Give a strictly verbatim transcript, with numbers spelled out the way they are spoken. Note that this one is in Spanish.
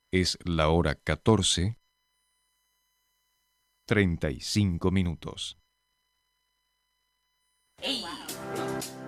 Es la hora catorce, treinta y cinco minutos.